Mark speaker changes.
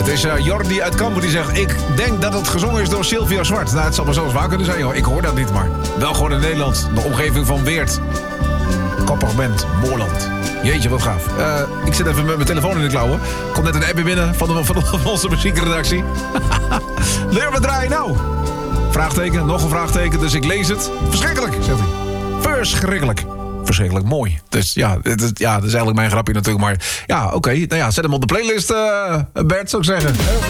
Speaker 1: is Jordi uit Kampen die zegt... ik denk dat het gezongen is door Sylvia Zwart. Nou, het zal maar zelfs waar kunnen zijn, hoor. Ik hoor dat niet, maar wel gewoon in Nederland. De omgeving van Weert. Kopperband, Moorland. Jeetje, wat gaaf. Ik zit even met mijn telefoon in de klauwen. Komt net een appje binnen van onze muziekredactie. Leer me draaien nou. Vraagteken, nog een vraagteken, dus ik lees het. Verschrikkelijk, zegt hij. Verschrikkelijk. Verschrikkelijk mooi. Dus ja, dat is eigenlijk mijn grapje natuurlijk. Maar ja, oké. Nou ja, zet hem op de playlist, Bert, zou ik zeggen.